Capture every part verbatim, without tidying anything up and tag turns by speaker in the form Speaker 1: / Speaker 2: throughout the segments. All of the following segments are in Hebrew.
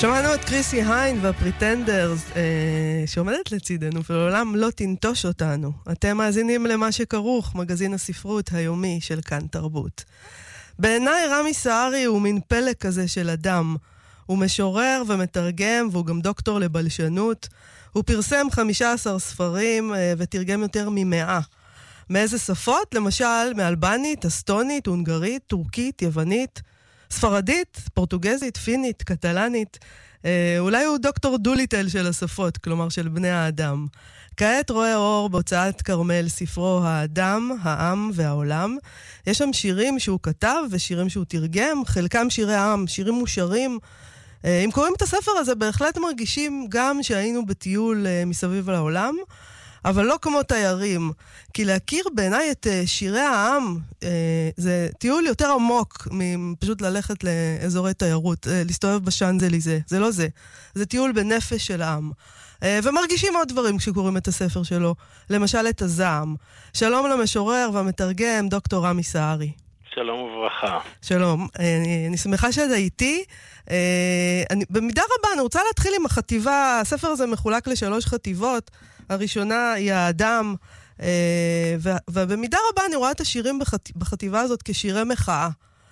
Speaker 1: שמענו את קריסי היין והפריטנדרס אה, שעומדת לצידנו ולעולם לא תנטוש אותנו. אתם מאזינים למה שכרוך, מגזין הספרות היומי של כאן תרבות. בעיניי רמי סערי הוא מין פלא כזה של אדם. הוא משורר ומתרגם והוא גם דוקטור לבלשנות. הוא פרסם חמישה עשר ספרים אה, ותרגם יותר ממאה. מאיזה שפות? למשל מאלבנית, אסטונית, הונגרית, טורקית, יוונית, ספרדית, פורטוגזית, פינית, קטלנית. אה, אולי הוא דוקטור דוליטל של השפות, כלומר של בני האדם. כעת רואה אור בהוצאת כרמל ספרו האדם, העם והעולם. יש שם שירים שהוא כתב ושירים שהוא תרגם, חלקם שירי עם, שירים מושרים. אה, אם קוראים את הספר הזה, בהחלט מרגישים גם שהיינו בטיול אה, מסביב לעולם, אבל לא כמו תיירים, כי להכיר בעיניי את שירי העם, זה טיול יותר עמוק מפשוט ללכת לאזורי תיירות, להסתובב בשאנזליזה, זה לא זה. זה טיול בנפש של העם. ומרגישים עוד דברים כשקוראים את הספר שלו, למשל את הזעם. שלום למשורר והמתרגם, דוקטור רמי סערי.
Speaker 2: שלום וברכה.
Speaker 1: שלום, אני, אני שמחה שאתה איתי. אני, במידה רבה אני רוצה להתחיל עם החטיבה, הספר הזה מחולק לשלוש חטיבות, הראשונה היא האדם, ובמידה רבה אני רואה את השירים בחטיבה הזאת כשירי מחאה.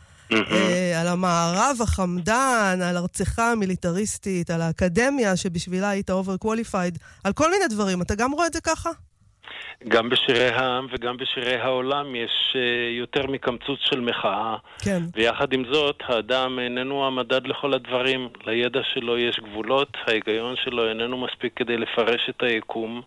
Speaker 1: על המערב החמדן, על ארצחה המיליטריסטית, על האקדמיה שבשבילה היית overqualified, על כל מיני דברים. אתה גם רואה את זה ככה?
Speaker 2: גם בשירי העם וגם בשירי העולם יש יותר מקמצוץ של מחאה.
Speaker 1: כן.
Speaker 2: ויחד עם זאת, האדם איננו המדד לכל הדברים. לידע שלו יש גבולות, ההיגיון שלו איננו מספיק כדי לפרש את היקום.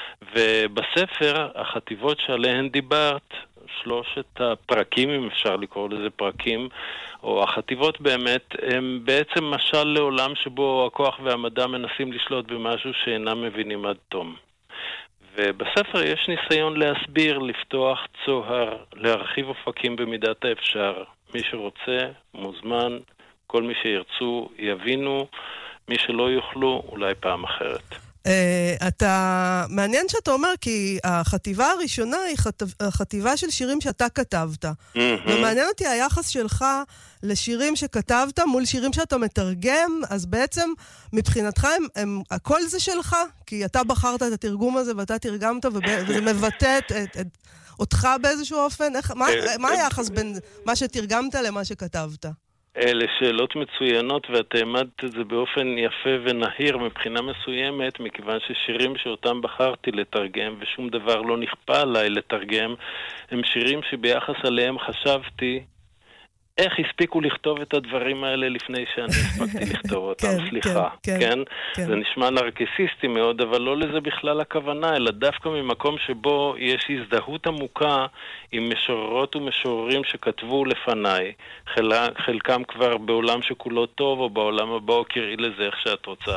Speaker 2: ובספר, החטיבות שעליהן דיברת, שלושת הפרקים, אם אפשר לקרוא לזה פרקים, או החטיבות באמת, הם בעצם משל לעולם שבו הכוח והמדע מנסים לשלוט במשהו שאינם מבינים עד תום. ובספר יש ניסיון להסביר, לפתוח צוהר, להרחיב אופקים במידת האפשר. מי שרוצה, מוזמן, כל מי שירצו יבינו, מי שלא יוכלו, אולי פעם אחרת.
Speaker 1: Uh, אתה מעניין שאתה אומר, כי החטיבה הראשונה היא חט... החטיבה של שירים שאתה כתבת. Mm-hmm. ומעניין אותי היחס שלך לשירים שכתבת מול שירים שאתה מתרגם, אז בעצם מבחינתך הם, הם, הכל זה שלך, כי אתה בחרת את התרגום הזה ואתה תרגמת, ובא... וזה מבטא את, את, את, אותך באיזשהו אופן. איך, מה, מה היחס בין מה שתרגמת למה שכתבת?
Speaker 2: אלה שאלות מצוינות, ואת העמדת את זה באופן יפה ונהיר מבחינה מסוימת, מכיוון ששירים שאותם בחרתי לתרגם, ושום דבר לא נכפה עליי לתרגם, הם שירים שביחס עליהם חשבתי, איך הספיקו לכתוב את הדברים האלה לפני שאני הספקתי לכתוב אותם,
Speaker 1: כן,
Speaker 2: סליחה,
Speaker 1: כן,
Speaker 2: כן?
Speaker 1: כן?
Speaker 2: זה נשמע נרקסיסטי מאוד, אבל לא לזה בכלל הכוונה, אלא דווקא ממקום שבו יש הזדהות עמוקה עם משוררות ומשוררים שכתבו לפניי, חל... חלקם כבר בעולם שכולו טוב, או בעולם הבא, או קראי לזה איך שאת רוצה.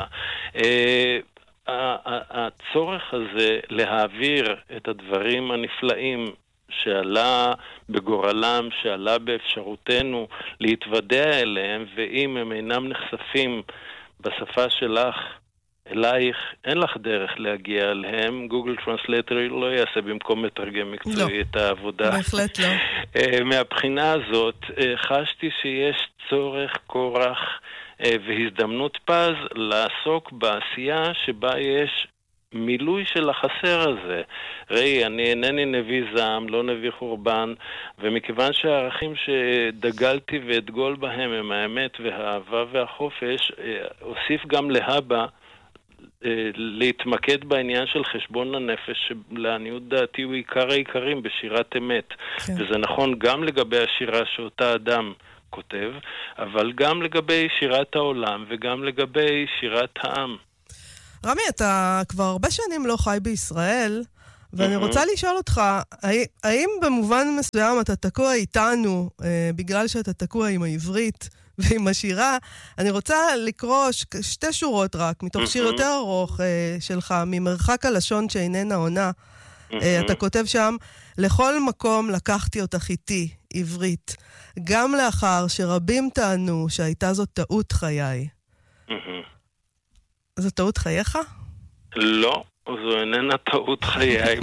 Speaker 2: הצורך הזה להעביר את הדברים הנפלאים שעלה בגורלם, שעלה באפשרותנו להתוודע אליהם, ואם הם אינם נחשפים בשפה שלך, אלייך, אין לך דרך להגיע אליהם. גוגל טרנסלייטר לא יעשה במקום מתרגם מקצועי לא, את העבודה.
Speaker 1: בהחלט לא.
Speaker 2: מהבחינה הזאת, חשתי שיש צורך, כורח והזדמנות פז לעסוק בעשייה שבה יש מילוי של החסר הזה. ראי, אני אינני נביא זעם, לא נביא חורבן, ומכיוון שהערכים שדגלתי ואתגול בהם הם האמת והאהבה והחופש, אוסיף גם להבא להתמקד בעניין של חשבון הנפש, שלעניות דעתי הוא עיקר העיקרים בשירת אמת. כן. וזה נכון גם לגבי השירה שאותה אדם כותב, אבל גם לגבי שירת העולם וגם לגבי שירת העם.
Speaker 1: רמי, אתה כבר הרבה שנים לא חי בישראל, ואני רוצה לשאול אותך, האם במובן מסוים אתה תקוע איתנו, בגלל שאתה תקוע עם העברית ועם השירה? אני רוצה לקרוא שתי שורות רק, מתוך שיר יותר ארוך שלך, ממרחק הלשון שאיננה עונה. אתה כותב שם, לכל מקום לקחתי אותך איתי, עברית, גם לאחר שרבים טענו שהייתה זאת טעות חיי. זו טעות חייך?
Speaker 2: לא, זו איננה טעות חיי,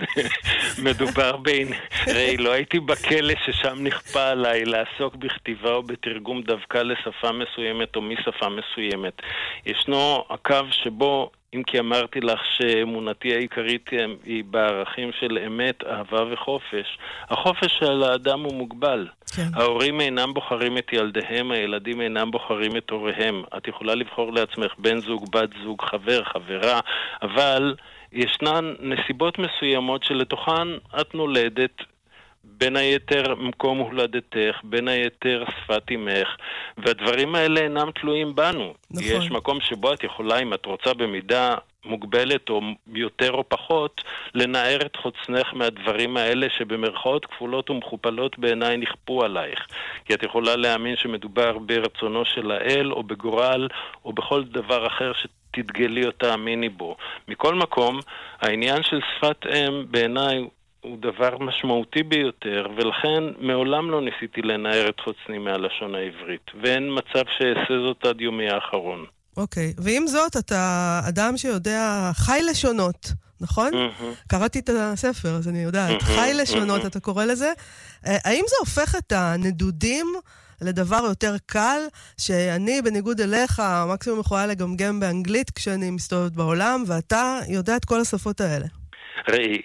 Speaker 2: מדובר בין... ראי, לא הייתי בכלא ששם נכפה עליי לעסוק בכתיבה או בתרגום דווקא לשפה מסוימת או משפה מסוימת. ישנו הקו שבו, אם כי אמרתי לך שאמונתי העיקרית היא בערכים של אמת, אהבה וחופש, החופש של האדם הוא מוגבל. כן. ההורים אינם בוחרים את ילדיהם, הילדים אינם בוחרים את הוריהם. את יכולה לבחור לעצמך בן זוג, בת זוג, חבר, חברה, אבל ישנן נסיבות מסוימות שלתוכן את נולדת, בין היתר מקום הולדתך, בין היתר שפת אמך, והדברים האלה אינם תלויים בנו. נכון. יש מקום שבו את יכולה, אם את רוצה במידה מוגבלת או יותר או פחות, לנער את חוצנך מהדברים האלה שבמרכאות כפולות ומכופלות בעיניי נכפו עלייך. כי את יכולה להאמין שמדובר ברצונו של האל או בגורל או בכל דבר אחר שתתגלי או תאמיני בו. מכל מקום, העניין של שפת אם בעיניי הוא דבר משמעותי ביותר, ולכן מעולם לא ניסיתי לנער את חוצני מהלשון העברית, ואין מצב שאעשה זאת עד יומי האחרון.
Speaker 1: אוקיי, ועם זאת אתה אדם שיודע חי לשונות, נכון? Mm-hmm. קראתי את הספר, אז אני יודעת. Mm-hmm. חי לשונות, mm-hmm. אתה קורא לזה. האם זה הופך את הנדודים לדבר יותר קל, שאני בניגוד אליך, מקסימום יכולה לגמגם באנגלית כשאני מסתובבת בעולם, ואתה יודע את כל השפות האלה?
Speaker 2: ראי,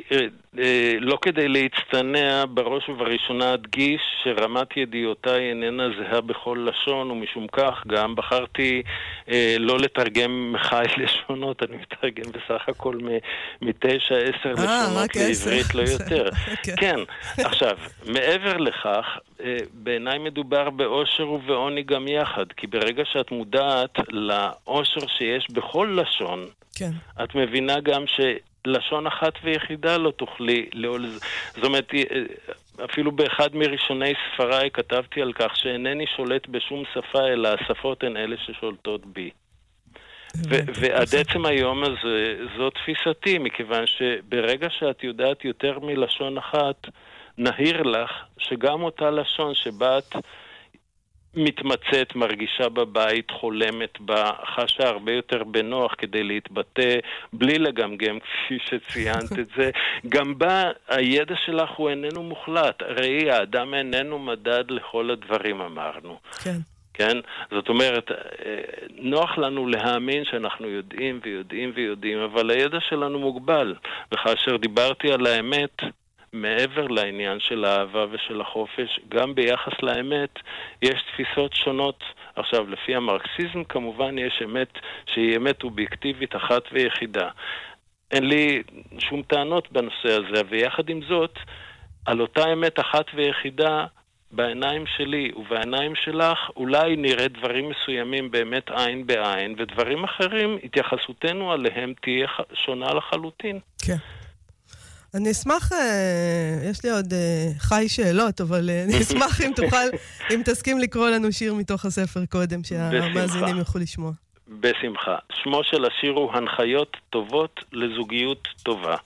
Speaker 2: לא כדי להצטנע, בראש ובראשונה אדגיש שרמת ידיעותיי איננה זהה בכל לשון, ומשום כך גם בחרתי לא לתרגם מחי לשונות, אני מתרגם בסך הכל מתשע, עשר לשונות לעברית, לא יותר. כן, עכשיו, מעבר לכך, בעיניי מדובר באושר ובעוני גם יחד, כי ברגע שאת מודעת לאושר שיש בכל לשון, את מבינה גם ש... לשון אחת ויחידה לא תוכלי לעול... זאת אומרת, אפילו באחד מראשוני ספריי כתבתי על כך שאינני שולט בשום שפה, אלא השפות הן אלה ששולטות בי. ועד עצם היום הזה, זו תפיסתי, מכיוון שברגע שאת יודעת יותר מלשון אחת, נהיר לך שגם אותה לשון שבה את מתמצאת, מרגישה בבית, חולמת בה, חשה הרבה יותר בנוח כדי להתבטא, בלי לגמגם, כפי שציינת את זה. גם בה הידע שלך הוא איננו מוחלט. ראי, האדם איננו מדד לכל הדברים, אמרנו.
Speaker 1: כן.
Speaker 2: כן? זאת אומרת, נוח לנו להאמין שאנחנו יודעים ויודעים ויודעים, אבל הידע שלנו מוגבל. וכאשר דיברתי על האמת, מעבר לעניין של האהבה ושל החופש, גם ביחס לאמת יש תפיסות שונות. עכשיו, לפי המרקסיזם כמובן יש אמת שהיא אמת אובייקטיבית אחת ויחידה. אין לי שום טענות בנושא הזה, ויחד עם זאת, על אותה אמת אחת ויחידה, בעיניים שלי ובעיניים שלך, אולי נראה דברים מסוימים באמת עין בעין, ודברים אחרים, התייחסותנו עליהם תהיה שונה לחלוטין.
Speaker 1: כן. אני אשמח, יש לי עוד חי שאלות, אבל אני אשמח אם תוכל, אם תסכים לקרוא לנו שיר מתוך הספר קודם, שהמאזינים יוכלו לשמוע.
Speaker 2: בשמחה. שמו של השיר הוא הנחיות טובות לזוגיות טובה.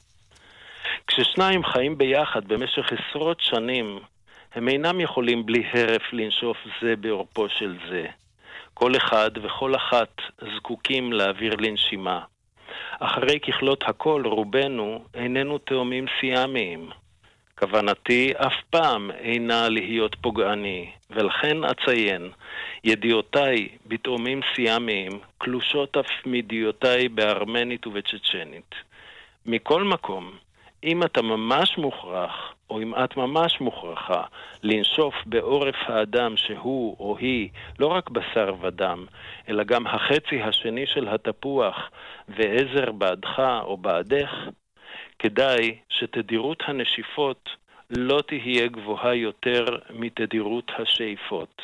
Speaker 2: כששניים חיים ביחד במשך עשרות שנים, הם אינם יכולים בלי הרף לנשוף זה בעורפו של זה. כל אחד וכל אחת זקוקים לאוויר לנשימה. אחרי ככלות הכל, רובנו איננו תאומים סיאמיים. כוונתי אף פעם אינה להיות פוגעני, ולכן אציין, ידיעותיי בתאומים סיאמיים קלושות אף מידיעותיי בארמנית ובצ'צ'נית. מכל מקום, אם אתה ממש מוכרח, או אם את ממש מוכרחה, לנשוף בעורף האדם שהוא או היא לא רק בשר ודם, אלא גם החצי השני של התפוח ועזר בעדך או בעדך, כדאי שתדירות הנשיפות לא תהיה גבוהה יותר מתדירות השאיפות.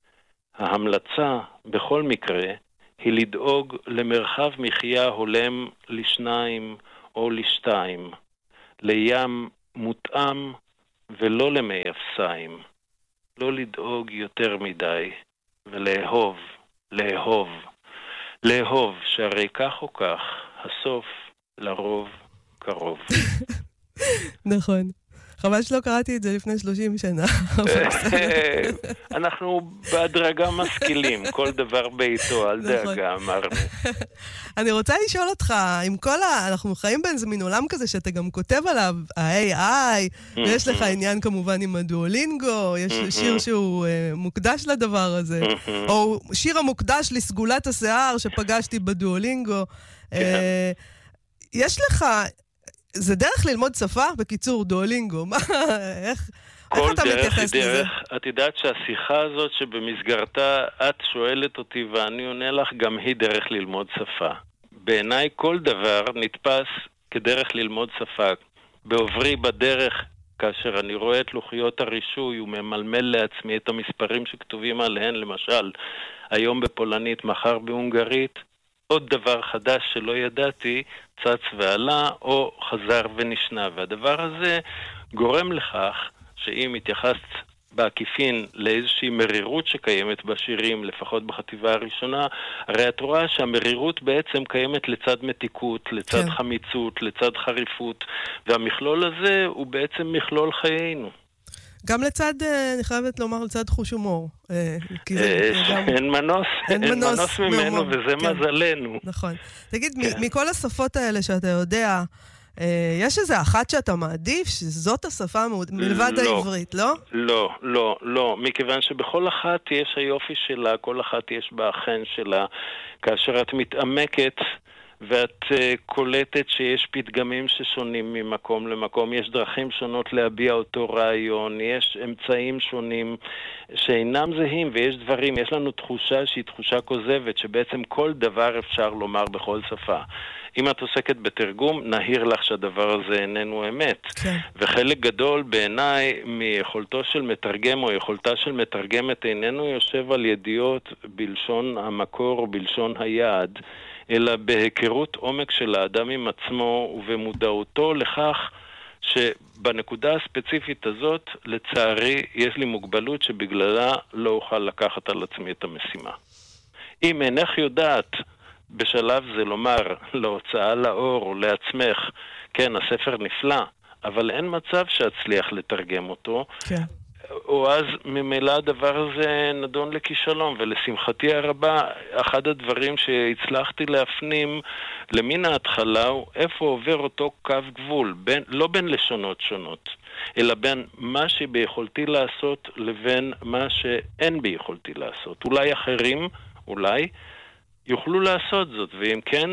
Speaker 2: ההמלצה בכל מקרה היא לדאוג למרחב מחיה הולם לשניים או לשתיים, לים מותאם ולא למי אפסיים. לא לדאוג יותר מדי, ולאהוב, לאהוב, לאהוב, שהרי כך או כך, הסוף לרוב קרוב.
Speaker 1: נכון. חבל שלא קראתי את זה לפני שלושים שנה.
Speaker 2: אנחנו בהדרגה משכילים, כל דבר בעיתו, אל דאגה, אמרנו.
Speaker 1: אני רוצה לשאול אותך, עם כל ה... אנחנו חיים באיזה מין עולם כזה שאתה גם כותב עליו, ה-איי איי, ויש לך עניין כמובן עם הדואלינגו, יש שיר שהוא מוקדש לדבר הזה, או שיר המוקדש לסגולת השיער שפגשתי בדואלינגו. יש לך... זה דרך ללמוד שפה? בקיצור, דואלינגו. מה, איך, איך אתה מתייחס לזה?
Speaker 2: את יודעת שהשיחה הזאת שבמסגרתה את שואלת אותי ואני עונה לך, גם היא דרך ללמוד שפה. בעיניי כל דבר נתפס כדרך ללמוד שפה. בעוברי בדרך, כאשר אני רואה את לוחיות הרישוי וממלמל לעצמי את המספרים שכתובים עליהן, למשל, היום בפולנית, מחר בהונגרית, עוד דבר חדש שלא ידעתי, צץ ועלה, או חזר ונשנה. והדבר הזה גורם לכך שאם התייחסת בעקיפין לאיזושהי מרירות שקיימת בשירים, לפחות בחטיבה הראשונה, הרי את רואה שהמרירות בעצם קיימת לצד מתיקות, לצד כן. חמיצות, לצד חריפות, והמכלול הזה הוא בעצם מכלול חיינו.
Speaker 1: גם לצד, אני חייבת לומר, לצד חוש הומור.
Speaker 2: אין מנוס, אין מנוס ממנו, וזה מזלנו.
Speaker 1: נכון. תגיד, מכל השפות האלה שאתה יודע, יש איזה אחת שאתה מעדיף, שזאת השפה מלבד העברית, לא?
Speaker 2: לא, לא, לא. מכיוון שבכל אחת יש היופי שלה, כל אחת יש בה החן שלה. כאשר את מתעמקת, ואת uh, קולטת שיש פתגמים ששונים ממקום למקום, יש דרכים שונות להביע אותו רעיון, יש אמצעים שונים שאינם זהים, ויש דברים, יש לנו תחושה שהיא תחושה כוזבת, שבעצם כל דבר אפשר לומר בכל שפה. אם את עוסקת בתרגום, נהיר לך שהדבר הזה איננו אמת. כן. וחלק גדול בעיניי מיכולתו של מתרגם או יכולתה של מתרגמת איננו יושב על ידיעות בלשון המקור או בלשון היעד, אלא בהיכרות עומק של האדם עם עצמו ובמודעותו לכך שבנקודה הספציפית הזאת, לצערי, יש לי מוגבלות שבגללה לא אוכל לקחת על עצמי את המשימה. אם אינך יודעת בשלב זה לומר להוצאה לאור או לעצמך, כן, הספר נפלא, אבל אין מצב שאצליח לתרגם אותו, כן. או אז ממילא הדבר הזה נדון לכישלום, ולשמחתי הרבה, אחד הדברים שהצלחתי להפנים למין ההתחלה הוא איפה עובר אותו קו גבול, בין, לא בין לשונות שונות, אלא בין מה שביכולתי לעשות לבין מה שאין ביכולתי לעשות. אולי אחרים, אולי, יוכלו לעשות זאת, ואם כן,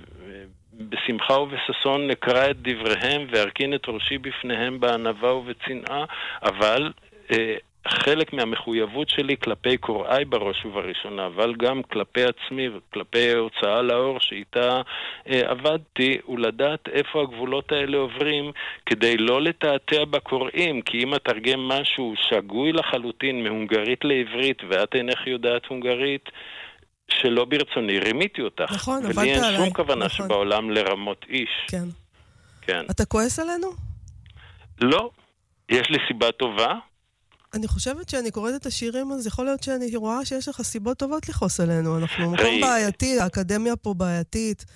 Speaker 2: בשמחה ובששון נקרא את דבריהם וארכין את ראשי בפניהם בענווה ובצנעה, אבל חלק מהמחויבות שלי כלפי קוראי בראש ובראשונה, אבל גם כלפי עצמי וכלפי הוצאה לאור שאיתה עבדתי, ולדעת איפה הגבולות האלה עוברים כדי לא לתעתע בקוראים, כי אם אתרגם משהו שגוי לחלוטין מהונגרית לעברית ואת אינך יודעת הונגרית, שלא ברצוני, רימיתי אותך.
Speaker 1: נכון, עבדת
Speaker 2: עליי. ולי אין שום כוונה
Speaker 1: נכון.
Speaker 2: שבעולם לרמות איש.
Speaker 1: כן.
Speaker 2: כן.
Speaker 1: אתה כועס עלינו?
Speaker 2: לא. יש לי סיבה טובה.
Speaker 1: אני חושבת שאני קוראת את השירים, אז יכול להיות שאני רואה שיש לך סיבות טובות לכעוס עלינו. אנחנו מקום בעייתי, האקדמיה פה בעייתית.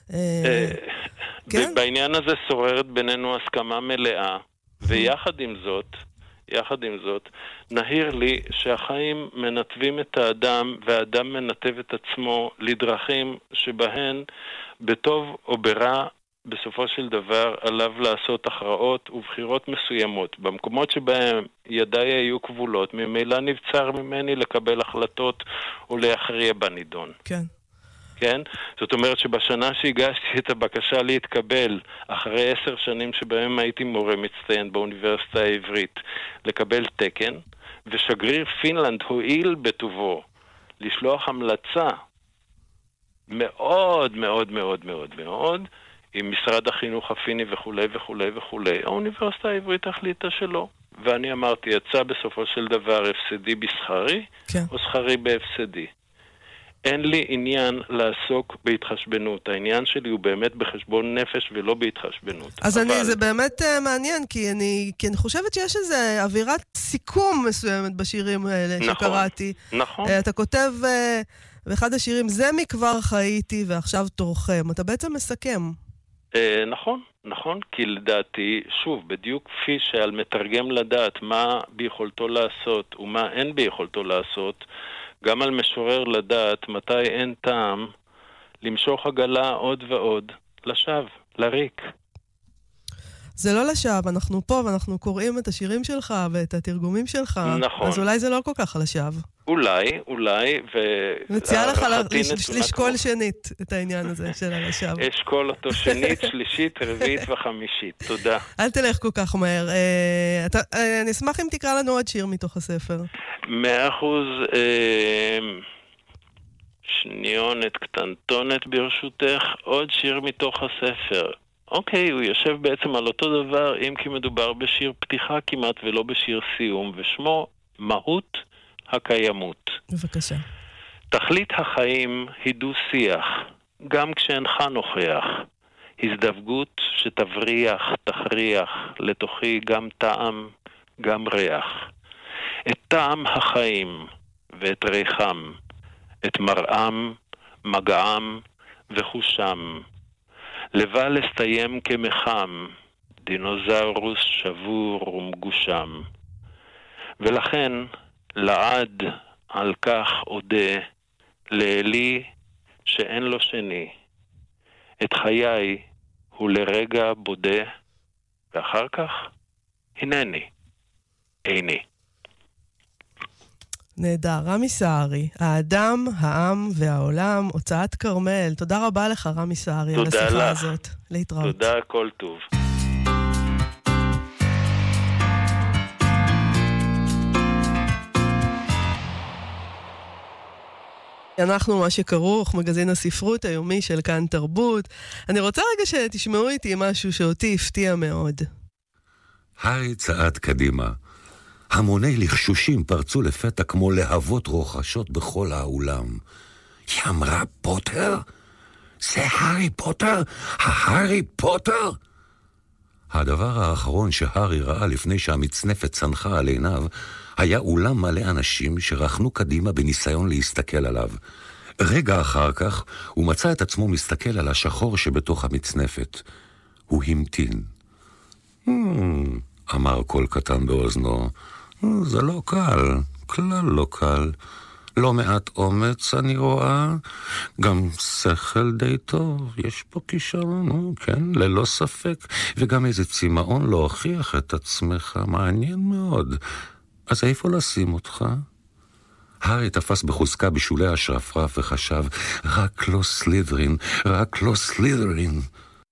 Speaker 2: כן? בעניין הזה שוררת בינינו הסכמה מלאה, ויחד עם זאת, יחד עם זאת, נהיר לי שהחיים מנתבים את האדם, והאדם מנתב את עצמו לדרכים שבהן, בטוב או ברע, בסופו של דבר עליו לעשות הכרעות ובחירות מסוימות. במקומות שבהם ידיי היו כבולות, ממילא נבצר ממני לקבל החלטות או להכריע בנידון.
Speaker 1: כן.
Speaker 2: כן? זאת אומרת שבשנה שהגשתי את הבקשה להתקבל, אחרי עשר שנים שבהם הייתי מורה מצטיין באוניברסיטה העברית, לקבל תקן, ושגריר פינלנד הועיל בטובו לשלוח המלצה מאוד מאוד מאוד מאוד מאוד, עם משרד החינוך הפיני וכו' וכו' וכו'. האוניברסיטה העברית החליטה שלא. ואני אמרתי, יצא בסופו של דבר הפסדי בשכרי, כן. או שכרי בהפסדי. אין לי עניין לעסוק בהתחשבנות. העניין שלי הוא באמת בחשבון נפש ולא בהתחשבנות.
Speaker 1: אז אבל... אני, זה באמת uh, מעניין, כי אני, כי אני חושבת שיש איזו אווירת סיכום מסוימת בשירים האלה נכון, שקראתי.
Speaker 2: נכון.
Speaker 1: Uh, אתה כותב uh, באחד השירים, זה מכבר חייתי ועכשיו תורכם. אתה בעצם מסכם.
Speaker 2: Uh, נכון, נכון? כי לדעתי, שוב, בדיוק כפי שעל מתרגם לדעת מה ביכולתו לעשות ומה אין ביכולתו לעשות, גם על משורר לדעת מתי אין טעם למשוך עגלה עוד ועוד לשווא, לריק.
Speaker 1: זה לא לשווא, אנחנו פה ואנחנו קוראים את השירים שלך ואת התרגומים שלך.
Speaker 2: נכון.
Speaker 1: אז אולי זה לא כל כך לשווא.
Speaker 2: אולי, אולי, ו...
Speaker 1: מציעה לך לשקול שנית את העניין הזה של הלשווא.
Speaker 2: אשקול אותו שנית, שלישית, רביעית וחמישית. תודה.
Speaker 1: אל תלך כל כך מהר. אני אשמח אם תקרא לנו עוד שיר מתוך הספר.
Speaker 2: מאה אחוז, שניונת קטנטונת ברשותך, עוד שיר מתוך הספר. אוקיי, הוא יושב בעצם על אותו דבר, אם כי מדובר בשיר פתיחה כמעט ולא בשיר סיום, ושמו מהות הקיימות.
Speaker 1: בבקשה.
Speaker 2: תכלית החיים היא דו-שיח, גם כשאינך נוכח. הזדווגות שתבריח, תכריח, לתוכי גם טעם, גם ריח. את טעם החיים ואת ריחם, את מראם, מגעם וחושם. לבל לסתיים כמחם, דינוזאורוס שבור ומגושם. ולכן, לעד על כך עודה, לאלי שאין לו שני. את חיי הוא לרגע בודה, ואחר כך, הנני, איני.
Speaker 1: נהדר, רמי סערי, האדם, העם והעולם, הוצאת כרמל. תודה רבה לך, רמי סערי, על השיחה לך. הזאת. להתראות.
Speaker 2: תודה, כל טוב.
Speaker 1: אנחנו מה שכרוך, מגזין הספרות היומי של כאן תרבות. אני רוצה רגע שתשמעו איתי משהו שאותי הפתיע מאוד.
Speaker 3: הארי צעד קדימה. המוני לחשושים פרצו לפתע כמו להבות רוחשות בכל האולם. היא אמרה פוטר? זה הארי פוטר? ההארי פוטר? הדבר האחרון שהארי ראה לפני שהמצנפת צנחה על עיניו, היה אולם מלא אנשים שרחנו קדימה בניסיון להסתכל עליו. רגע אחר כך הוא מצא את עצמו מסתכל על השחור שבתוך המצנפת. הוא המתין. Hmm, אמר קול קטן באוזנו, זה לא קל, כלל לא קל. לא מעט אומץ אני רואה, גם שכל די טוב, יש פה כישרון, כן, ללא ספק, וגם איזה צמאון להוכיח את עצמך, מעניין מאוד. אז איפה לשים אותך? הארי תפס בחוזקה בשולי השרפרף וחשב, רק לא סלית'רין, רק לא סלית'רין.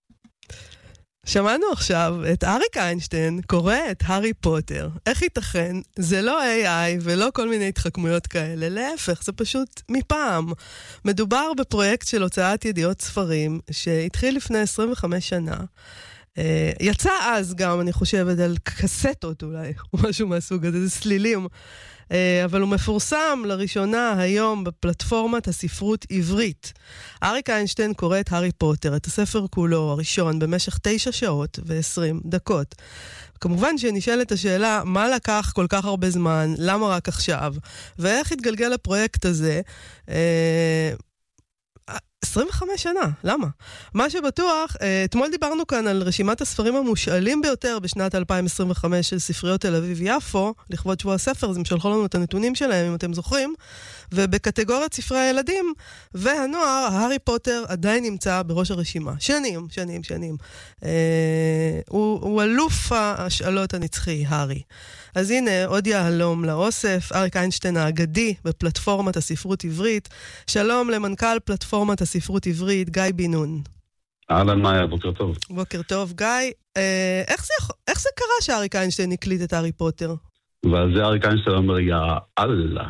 Speaker 1: שמענו עכשיו את אריק איינשטיין קורא את הארי פוטר. איך ייתכן? זה לא איי איי ולא כל מיני התחכמויות כאלה. להפך, זה פשוט מפעם. מדובר בפרויקט של הוצאת ידיעות ספרים שהתחיל לפני עשרים וחמש שנה. יצא אז גם, אני חושבת, על קסטות אולי, או משהו מהסוג הזה, זה סלילים. אבל הוא מפורסם לראשונה היום בפלטפורמת הספרות עברית. אריק איינשטיין קורא את הארי פוטר, את הספר כולו, הראשון, במשך תשע שעות ועשרים דקות. כמובן שנשאלת השאלה, מה לקח כל כך הרבה זמן, למה רק עכשיו, ואיך התגלגל הפרויקט הזה, עשרים וחמש שנה, למה? מה שבטוח, אתמול דיברנו כאן על רשימת הספרים המושאלים ביותר בשנת אלפיים עשרים וחמש של ספריות תל אביב יפו, לכבוד שבוע הספר, אז הם שלחו לנו את הנתונים שלהם, אם אתם זוכרים, ובקטגוריית ספרי הילדים והנוער, הארי פוטר עדיין נמצא בראש הרשימה. שנים, שנים, שנים. אה, הוא, הוא אלוף השאלות הנצחי, הארי. אז הנה, עוד יהלום לאוסף, אריק איינשטיין האגדי בפלטפורמת הספרות עברית. שלום למנכ"ל פלטפורמת הספרות עברית, גיא בן נון.
Speaker 4: אהלן מאיה, בוקר טוב.
Speaker 1: בוקר טוב, גיא. אה, איך זה, איך זה קרה שאריק איינשטיין הקליט את הארי פוטר?
Speaker 4: ועל זה אריק איינשטיין אומר, יא אללה.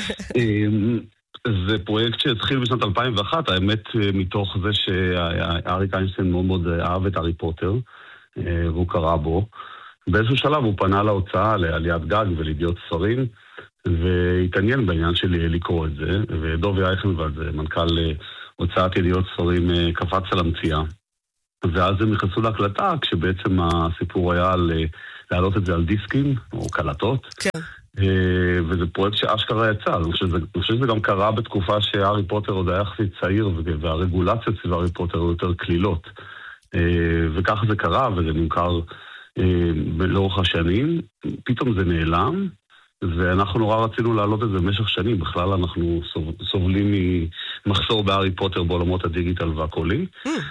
Speaker 4: זה פרויקט שהתחיל בשנת אלפיים ואחת, האמת מתוך זה שאריק איינשטיין מאוד מאוד אהב את הארי פוטר, והוא קרא בו. באיזשהו שלב הוא פנה להוצאה, לעליית גג ולידיעות ספרים, והתעניין בעניין שלי לקרוא את זה, ודובי אייכנוולד, מנכ"ל הוצאת ידיעות ספרים, קפץ על המציאה. ואז הם נכנסו להקלטה, כשבעצם הסיפור היה על להעלות את זה על דיסקים, או קלטות.
Speaker 1: כן.
Speaker 4: וזה פרויקט שאשכרה יצא. אני חושב שזה גם קרה בתקופה שהארי פוטר עוד היה יחסית צעיר, והרגולציות סביב הארי פוטר היו יותר כלילות. וכך זה קרה, וזה נמכר לאורך השנים. פתאום זה נעלם, ואנחנו נורא רצינו להעלות את זה במשך שנים. בכלל אנחנו סובלים ממחסור בהארי פוטר בעולמות הדיגיטל והקולי.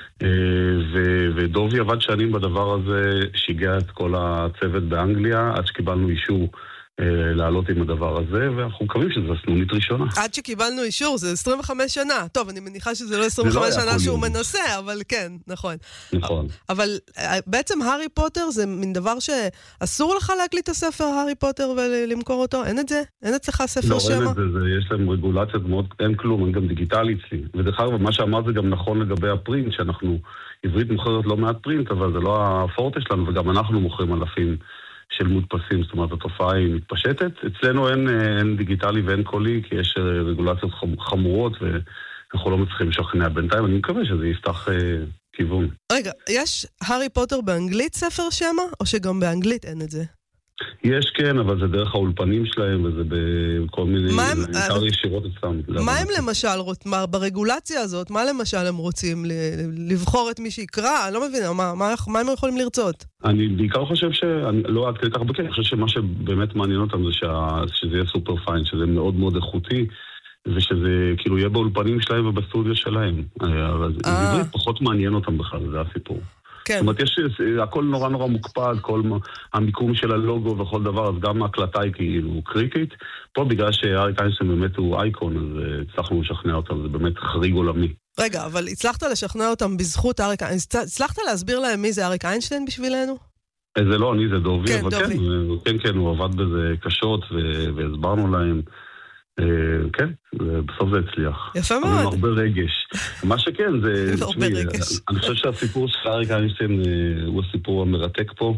Speaker 4: ודובי עבד שנים בדבר הזה, שיגע את כל הצוות באנגליה, עד שקיבלנו אישור לעלות עם הדבר הזה, ואנחנו מקווים שזה סנונית ראשונה.
Speaker 1: עד שקיבלנו אישור, זה עשרים וחמש שנה. טוב, אני מניחה שזה לא עשרים וחמש שנה שהוא מנסה, אבל כן, נכון.
Speaker 4: נכון.
Speaker 1: אבל בעצם הארי פוטר זה מין דבר שאסור לך להקליט את הספר הארי פוטר ולמכור אותו? אין את זה? אין אצלך ספר שמה?
Speaker 4: לא, אין את זה, יש להם רגולציות מאוד, אין כלום, אין גם דיגיטלי אצלי. ודרך אגב, מה שאמרת זה גם נכון לגבי הפרינט, שאנחנו, עברית מוכרת לא מעט פרינט, אבל זה לא הפורטה שלנו, וגם אנחנו מוכרים אלפים של מודפסים, זאת אומרת, התופעה היא מתפשטת. אצלנו אין, אין דיגיטלי ואין קולי, כי יש רגולציות חמורות, ואנחנו לא מצליחים לשכנע בינתיים. אני מקווה שזה יפתח אה, כיוון.
Speaker 1: רגע, יש הארי פוטר באנגלית ספר שמה, או שגם באנגלית אין את זה?
Speaker 4: יש כן, אבל זה דרך האולפנים שלהם, וזה בכל מיני... מה הם... בעיקר ישירות אצלם.
Speaker 1: מה הם למשל, מה, ברגולציה הזאת, מה למשל הם רוצים לבחור את מי שיקרא? אני לא מבינה, מה, מה, מה הם יכולים לרצות?
Speaker 4: אני בעיקר חושב ש... אני לא עד כדי כך בקר, אני חושב שמה שבאמת מעניין אותם זה שה... שזה יהיה סופר פיין, שזה מאוד מאוד איכותי, ושזה כאילו יהיה באולפנים שלהם ובסטודיו שלהם. אבל זה פחות מעניין אותם בכלל, זה הסיפור.
Speaker 1: כן.
Speaker 4: זאת אומרת, יש, הכל נורא נורא מוקפד, כל המיקום של הלוגו וכל דבר, אז גם ההקלטה היא כאילו קריטית. פה בגלל שאריק איינשטיין באמת הוא אייקון, אז הצלחנו לשכנע אותם, זה באמת חריג עולמי.
Speaker 1: רגע, אבל הצלחת לשכנע אותם בזכות אריק איינשטיין, הצלחת להסביר להם מי זה אריק איינשטיין בשבילנו?
Speaker 4: זה לא, אני זה דובי,
Speaker 1: כן,
Speaker 4: אבל
Speaker 1: דובי.
Speaker 4: כן, כן, כן, הוא עבד בזה קשות והסברנו להם. כן, בסוף זה הצליח.
Speaker 1: יפה מאוד.
Speaker 4: עם הרבה רגש. מה שכן, זה...
Speaker 1: הרבה רגש.
Speaker 4: אני חושב שהסיפור של אריק איינשטיין הוא הסיפור המרתק פה,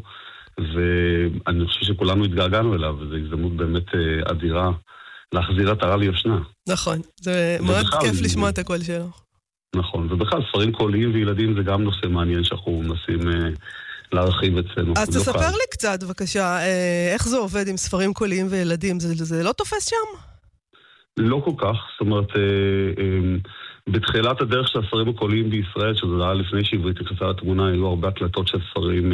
Speaker 4: ואני חושב שכולנו התגעגענו אליו, וזו הזדמנות באמת אדירה להחזיר עטרה ליושנה.
Speaker 1: נכון, זה מאוד כיף לשמוע את הקול שלו.
Speaker 4: נכון, ובכלל, ספרים קוליים וילדים זה גם נושא מעניין שאנחנו מנסים להרחיב אצלנו.
Speaker 1: אז תספר לי קצת, בבקשה, איך זה עובד עם ספרים קוליים וילדים? זה לא תופס שם?
Speaker 4: לא כל כך, זאת אומרת, בתחילת הדרך של הספרים הקוליים בישראל, שזה היה לפני שעברית נכנסה לתמונה, היו הרבה הקלטות של ספרים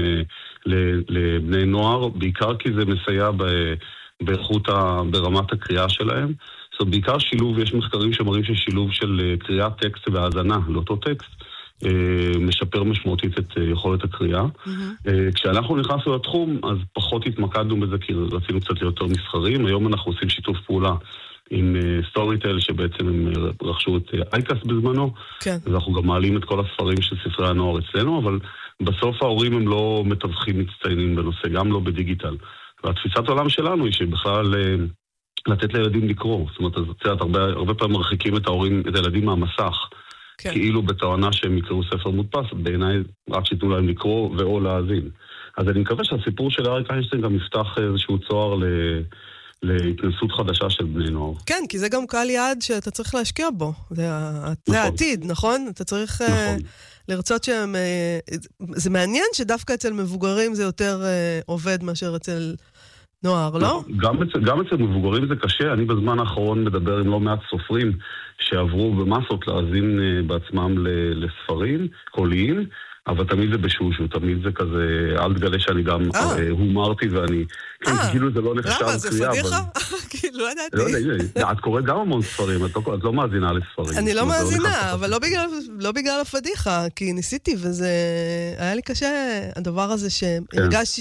Speaker 4: לבני נוער, בעיקר כי זה מסייע באיכות, ברמת הקריאה שלהם. זאת אומרת, בעיקר שילוב, יש מחקרים שמראים ששילוב של קריאת טקסט והאזנה לאותו טקסט, משפר משמעותית את יכולת הקריאה. כשאנחנו נכנסנו לתחום, אז פחות התמקדנו בזה, כי רצינו קצת יותר מסחרים. היום אנחנו עושים שיתוף פעולה עם סטוריטל, שבעצם הם רכשו את אייקס בזמנו,
Speaker 1: כן.
Speaker 4: ואנחנו גם מעלים את כל הספרים של ספרי הנוער אצלנו, אבל בסוף ההורים הם לא מתווכים מצטיינים בנושא, גם לא בדיגיטל. והתפיסת העולם שלנו היא שבכלל לתת לילדים לקרוא, זאת אומרת, אז ציינת, הרבה, הרבה פעמים מרחיקים את ההורים, את הילדים מהמסך, כן. כאילו בתואנה שהם יקראו ספר מודפס, בעיניי רק שיתנו להם לקרוא ואו להאזין. אז אני מקווה שהסיפור של אריק איינשטיין גם יפתח איזשהו צוהר ל... להתנסות חדשה של בני נוער.
Speaker 1: כן, כי זה גם קהל יעד שאתה צריך להשקיע בו. זה, נכון. זה העתיד, נכון? אתה צריך נכון. uh, לרצות שהם... Uh, זה מעניין שדווקא אצל מבוגרים זה יותר uh, עובד מאשר אצל נוער, לא?
Speaker 4: גם אצל, גם אצל מבוגרים זה קשה. אני בזמן האחרון מדבר עם לא מעט סופרים שעברו במסות להאזין uh, בעצמם לספרים קוליים, אבל תמיד זה בשושו, תמיד זה כזה, אל תגלה שאני גם הומרתי ואני, כאילו זה לא נחשב קריאה.
Speaker 1: למה, זה פדיחה? כאילו, לא ידעתי.
Speaker 4: לא יודע, את קוראת גם המון ספרים, את לא מאזינה לספרים.
Speaker 1: אני לא מאזינה, אבל לא בגלל הפדיחה, כי ניסיתי וזה, היה לי קשה הדבר הזה שהרגשתי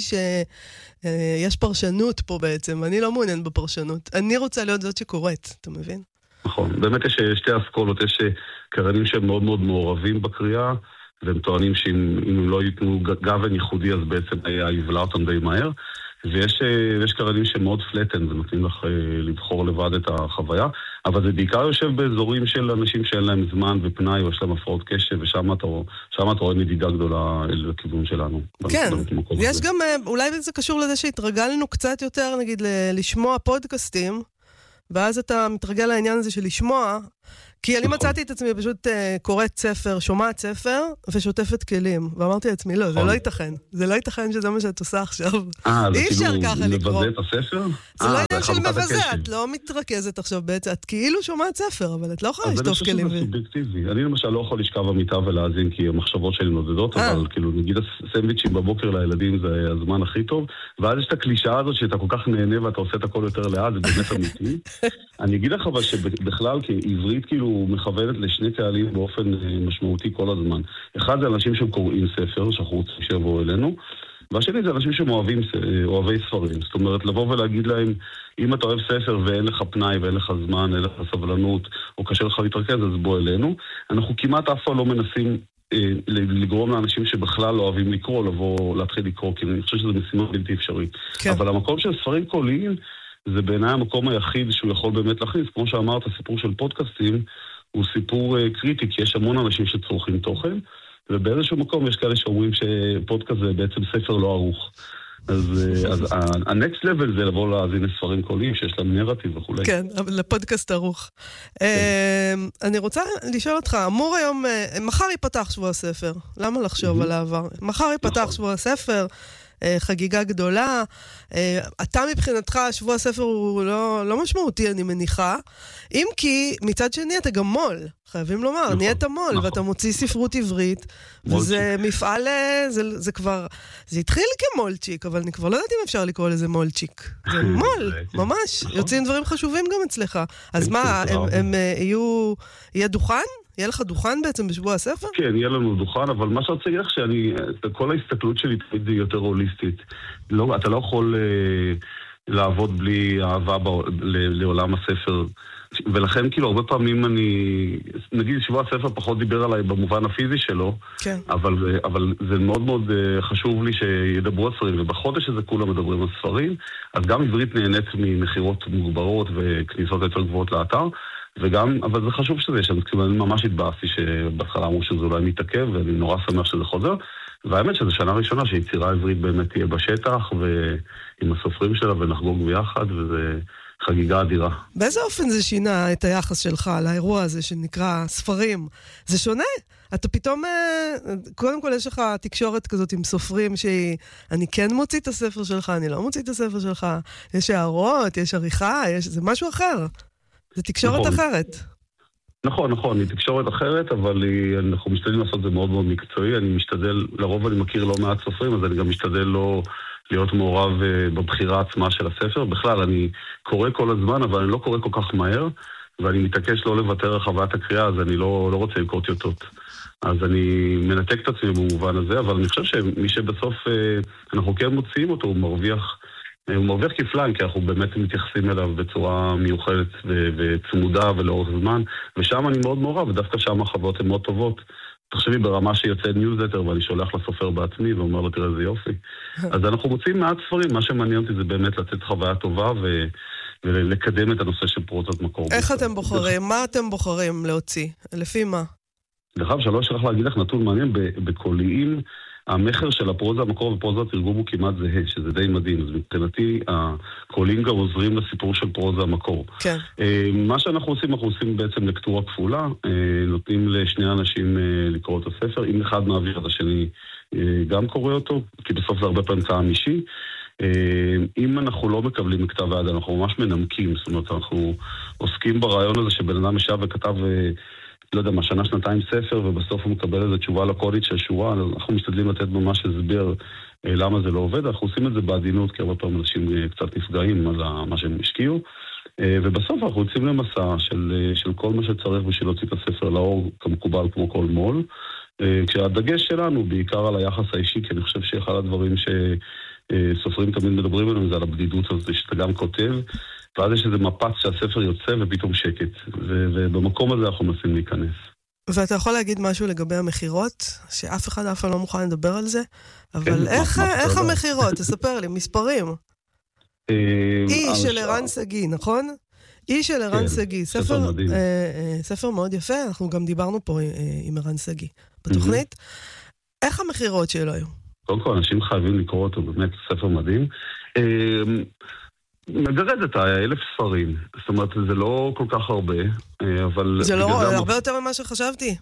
Speaker 1: שיש פרשנות פה בעצם, אני לא מעוניין בפרשנות. אני רוצה להיות זאת שקוראת, אתה מבין?
Speaker 4: נכון, באמת יש שתי אסכולות, יש קרנים שהם מאוד מאוד מעורבים בקריאה, והם טוענים שאם הם לא ייתנו גוון ייחודי, אז בעצם היה יבלע אותם די מהר. ויש קרנים שמאוד פלטן, ונותנים לך לבחור לבד את החוויה, אבל זה בעיקר יושב באזורים של אנשים שאין להם זמן ופנאי, או יש להם הפרעות קשב, ושם אתה, אתה רואה נדידה גדולה אל הכיוון שלנו.
Speaker 1: כן, יש גם, אולי זה קשור לזה שהתרגלנו קצת יותר, נגיד, לשמוע פודקאסטים, ואז אתה מתרגל לעניין הזה של לשמוע, כי אני מצאתי את עצמי פשוט קוראת ספר, שומעת ספר, ושוטפת כלים. ואמרתי לעצמי, לא, זה לא ייתכן. זה לא ייתכן שזה מה שאת עושה עכשיו. אי אפשר ככה לקרוא.
Speaker 4: מבזה את הספר?
Speaker 1: זה לא עניין של מבזה, את לא מתרכזת עכשיו בעצם, את כאילו שומעת ספר, אבל את לא יכולה לשטוף כלים.
Speaker 4: אז אני חושב שזה סובייקטיבי. אני למשל לא יכול לשכב במיטה ולהאזין, כי המחשבות שלי נודדות, אבל כאילו, נגיד הסנדוויצ'ים בבוקר לילדים זה הזמן הכי טוב, ואז יש את הקלישאה הזאת שאתה כל כך נהנה ואתה עושה את הכל יותר לאט, זה באמת אמיתי. אני אגיד לך אבל שבכלל, כעברית כאילו מכוונת לשני קהלים באופן משמעותי כל הזמן. אחד זה אנשים שקוראים ספר, שאנחנו רוצים שיבואו אלינו, והשני זה אנשים שאוהבים, אוהבי ספרים. זאת אומרת, לבוא ולהגיד להם, אם אתה אוהב ספר ואין לך פנאי ואין לך זמן, אין לך סבלנות, או קשה לך להתרכז, אז בוא אלינו. אנחנו כמעט אף פעם לא מנסים לגרום לאנשים שבכלל לא אוהבים לקרוא, לבוא, להתחיל לקרוא, כי אני חושב שזו משימה בלתי אפשרית. כן. אבל המקום של ספרים קוליים, זה בעיניי המקום היחיד שהוא יכול באמת להכניס. כמו שאמרת, הסיפור של פודקאסטים הוא סיפור קריטי, כי יש המון אנשים שצורכים תוכן, ובאיזשהו מקום יש כאלה שאומרים שפודקאסט זה בעצם ספר לא ערוך. אז ה-next level זה לבוא להאזין לספרים קוליים שיש להם נרטיב וכו'.
Speaker 1: כן, אבל לפודקאסט ערוך. אני רוצה לשאול אותך, אמור היום, מחר ייפתח שבוע הספר, למה לחשוב על העבר? מחר ייפתח שבוע הספר, חגיגה גדולה, אתה מבחינתך שבוע הספר הוא לא, לא משמעותי אני מניחה, אם כי מצד שני אתה גם מול, חייבים לומר, נכון, נהיית מול, נכון. ואתה מוציא ספרות עברית, וזה מפעל, זה, זה כבר, זה התחיל כמולצ'יק, אבל אני כבר לא יודעת אם אפשר לקרוא לזה מולצ'יק, זה מול, ממש, נכון. יוצאים דברים חשובים גם אצלך, אז מה, הם, הם יהיו, יהיה דוכן? יהיה לך דוכן בעצם בשבוע הספר?
Speaker 4: כן, יהיה לנו דוכן, אבל מה שרוצה להגיד לך שאני, כל ההסתכלות שלי תמיד היא יותר הוליסטית. לא, אתה לא יכול אה, לעבוד בלי אהבה ב, ל, לעולם הספר, ולכן כאילו הרבה פעמים אני, נגיד שבוע הספר פחות דיבר עליי במובן הפיזי שלו, כן. אבל, אבל זה מאוד מאוד חשוב לי שידברו על ספרים, ובחודש הזה כולם מדברים על ספרים, אז גם עברית נהנית ממחירות מוגברות וכניסות יותר גבוהות לאתר, וגם, אבל זה חשוב שזה יש, אני ממש התבאסתי שבהתחלה אמרו שזה אולי מתעכב, ואני נורא שמח שזה חוזר, והאמת שזו שנה ראשונה שיצירה עברית באמת תהיה בשטח, ועם הסופרים שלה ונחגוג ביחד, וזה חגיגה אדירה.
Speaker 1: באיזה אופן זה שינה את היחס שלך לאירוע הזה שנקרא ספרים? זה שונה? אתה פתאום, קודם כל יש לך תקשורת כזאת עם סופרים שהיא, אני כן מוציא את הספר שלך, אני לא מוציא את הספר שלך, יש הערות, יש עריכה, יש, זה משהו אחר. זה תקשורת נכון. אחרת.
Speaker 4: נכון, נכון, היא תקשורת אחרת, אבל היא, אנחנו משתדלים לעשות את זה מאוד מאוד מקצועי, אני משתדל, לרוב אני מכיר לא מעט סופרים, אז אני גם משתדל לא להיות מעורב בבחירה עצמה של הספר. בכלל, אני קורא כל הזמן, אבל אני לא קורא כל כך מהר, ואני מתעקש לא לוותר על חוויית הקריאה, אז אני לא, לא רוצה לקרוא טיוטות. אז אני מנתק את עצמי במובן הזה, אבל אני חושב שמי שבסוף אנחנו כן מוציאים אותו, הוא מרוויח, הוא מרוויח כפליים, כי אנחנו באמת מתייחסים אליו בצורה מיוחדת ו- וצמודה ולאורך זמן, ושם אני מאוד מעורב, ודווקא שם החוויות הן מאוד טובות. תחשבי ברמה שיוצא ניוזלטר, ואני שולח לסופר בעצמי, ואומר לו, תראה, זה יופי. אז אנחנו מוצאים מעט ספרים, מה שמעניין אותי זה באמת לתת חוויה טובה, ו- ולקדם את הנושא של פרוצת מקור.
Speaker 1: איך אתם בוחרים? מה אתם בוחרים להוציא? לפי מה?
Speaker 4: דרך אגב, שלא שלח להגיד לך נתון מעניין, בקוליים, המחר של הפרוזה המקור ופרוזה התרגום הוא כמעט זהה, שזה די מדהים. אז מבחינתי, הקוליים גם עוזרים לסיפור של פרוזה המקור.
Speaker 1: כן.
Speaker 4: מה שאנחנו עושים, אנחנו עושים בעצם לקטורה כפולה, נותנים לשני אנשים לקרוא את הספר, אם אחד מעביר את השני גם קורא אותו, כי בסוף זה הרבה פעמים טעם אישי. אם אנחנו לא מקבלים מכתב היד, אנחנו ממש מנמקים, זאת אומרת, אנחנו עוסקים ברעיון הזה שבן אדם ישב וכתב לא יודע מה, שנה, שנתיים ספר, ובסוף הוא מקבל איזו תשובה לקודית של שורה, אנחנו משתדלים לתת ממש הסבר למה זה לא עובד, אנחנו עושים את זה בעדינות, כי הרבה פעמים אנשים קצת נפגעים על מה שהם השקיעו, ובסוף אנחנו יוצאים למסע של, של כל מה שצריך בשביל להוציא את הספר לאור, כמקובל כמו כל מול, כשהדגש שלנו בעיקר על היחס האישי, כי אני חושב שאחד הדברים שסופרים תמיד מדברים עליהם זה על הבדידות הזאת, שאתה גם כותב, ואז יש איזה מפץ שהספר יוצא ופתאום שקט, ובמקום הזה אנחנו מנסים להיכנס.
Speaker 1: ואתה יכול להגיד משהו לגבי המחירות, שאף אחד אף לא מוכן לדבר על זה, אבל איך המחירות? תספר לי, מספרים. אי של ערן סגי, נכון? אי של ערן סגי, ספר מאוד יפה, אנחנו גם דיברנו פה עם ערן סגי בתוכנית. איך המחירות שלו היו?
Speaker 4: קודם כל, אנשים חייבים לקרוא אותו, באמת ספר מדהים. מגרד את האלף ספרים. זאת אומרת, זה לא כל כך הרבה, אבל...
Speaker 1: זה לא הרבה יותר ממה שחשבתי.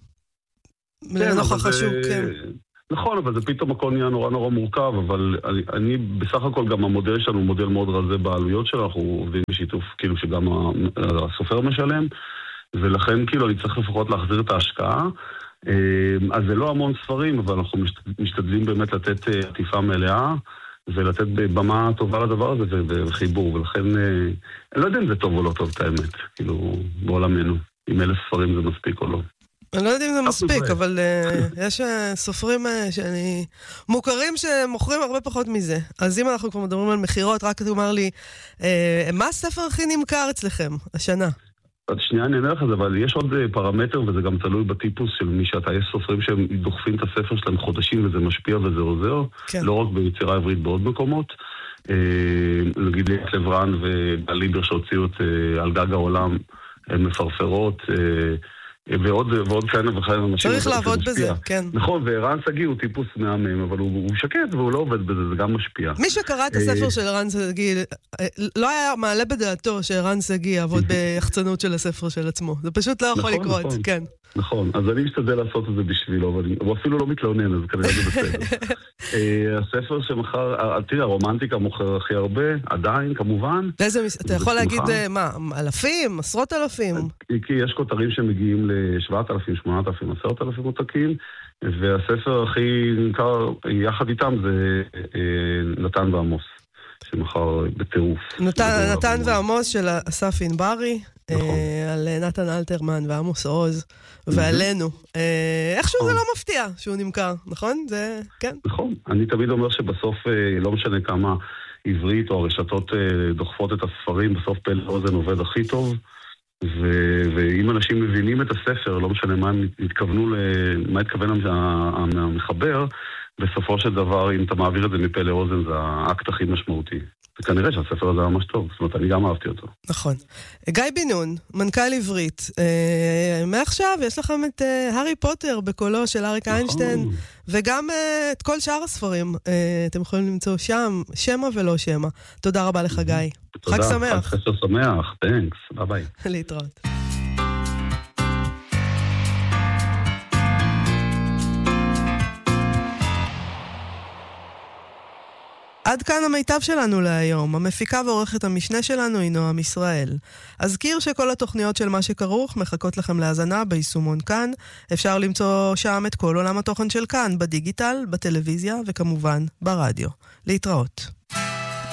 Speaker 1: לנוכח השוק, כן.
Speaker 4: נכון, אבל זה פתאום הכל נהיה נורא נורא מורכב, אבל אני, אני בסך הכל גם המודל שלנו הוא מודל מאוד רזה בעלויות שלנו, אנחנו עובדים בשיתוף כאילו שגם הסופר משלם, ולכן כאילו אני צריך לפחות להחזיר את ההשקעה, אז זה לא המון ספרים, אבל אנחנו משתדלים באמת לתת עטיפה מלאה, ולתת במה טובה לדבר הזה וחיבור, ולכן אני לא יודע אם זה טוב או לא טוב את האמת, כאילו בעולמנו, אם אלף ספרים זה מספיק או לא.
Speaker 1: אני לא יודע אם זה מספיק, אבל יש סופרים שאני... מוכרים שמוכרים הרבה פחות מזה. אז אם אנחנו כבר מדברים על מחירות, רק תאמר לי, מה הספר הכי נמכר אצלכם השנה?
Speaker 4: אז שנייה אני אענה לך זה, אבל יש עוד פרמטר, וזה גם תלוי בטיפוס של מי שאתה. יש סופרים שהם דוחפים את הספר שלהם חודשים, וזה משפיע וזה עוזר. כן. לא רק ביצירה עברית בעוד מקומות. נגיד ליאת לברן והליבר שהוציאו את על גג העולם, הן מפרפרות... ועוד, ועוד כאלה וכאלה אנשים.
Speaker 1: צריך לעבוד בזה, כן.
Speaker 4: נכון, וערן סגי הוא טיפוס מהמם, אבל הוא, הוא שקט והוא לא עובד בזה, זה גם משפיע.
Speaker 1: מי שקרא את הספר של ערן סגי, לא היה מעלה בדעתו שערן סגי יעבוד ביחצנות של הספר של עצמו. זה פשוט לא יכול
Speaker 4: נכון,
Speaker 1: לקרות,
Speaker 4: נכון.
Speaker 1: כן.
Speaker 4: נכון, אז אני משתדל לעשות את זה בשבילו, אבל הוא אפילו לא מתלונן, אז כנראה זה בסדר. הספר שמחר, תראה, הרומנטיקה מוכר הכי הרבה, עדיין, כמובן.
Speaker 1: אתה יכול להגיד, מה, אלפים, עשרות אלפים?
Speaker 4: כי יש כותרים שמגיעים ל-שבעת אלפים, שמונת אלפים, עשרת אלפים עותקים, והספר הכי נמכר יחד איתם זה נתן ועמוס, שמחר בטירוף.
Speaker 1: נתן ועמוס של אסף ענברי, על נתן אלתרמן ועמוס עוז, ועלינו. איכשהו זה לא מפתיע שהוא נמכר, נכון? זה, כן.
Speaker 4: נכון. אני תמיד אומר שבסוף לא משנה כמה עברית או הרשתות דוחפות את הספרים, בסוף פלא אוזן עובד הכי טוב, ואם אנשים מבינים את הספר, לא משנה מה הם התכוונו, מה התכוון המחבר, בסופו של דבר, אם אתה מעביר את זה מפה לאוזן, זה האקט הכי משמעותי. וכנראה שהספר הזה ממש טוב, זאת אומרת, אני גם אהבתי אותו.
Speaker 1: נכון. גיא בן נון, מנכ"ל עברית, אה, מעכשיו יש לכם את אה, הארי פוטר בקולו של אריק נכון. איינשטיין, וגם אה, את כל שאר הספרים, אה, אתם יכולים למצוא שם, שמה ולא שמה. תודה רבה לך, גיא.
Speaker 4: תודה,
Speaker 1: חג שמח.
Speaker 4: חג שמח, תנקס, ביי ביי.
Speaker 1: להתראות. עד כאן המיטב שלנו להיום. המפיקה ועורכת המשנה שלנו היא נועם ישראל. אזכיר שכל התוכניות של מה שכרוך מחכות לכם להאזנה ביישומון כאן. אפשר למצוא שם את כל עולם התוכן של כאן, בדיגיטל, בטלוויזיה וכמובן ברדיו. להתראות.